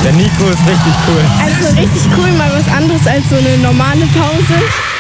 Der Nico ist richtig cool. Also richtig cool, mal was anderes als so eine normale Pause.